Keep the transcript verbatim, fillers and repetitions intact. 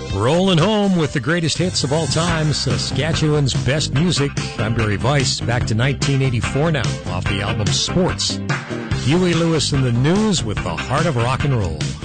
Rolling home with the greatest hits of all time, Saskatchewan's best music. I'm Barry Weiss, back to nineteen eighty-four now, off the album Sports. Huey Lewis and the News with the Heart of Rock and Roll.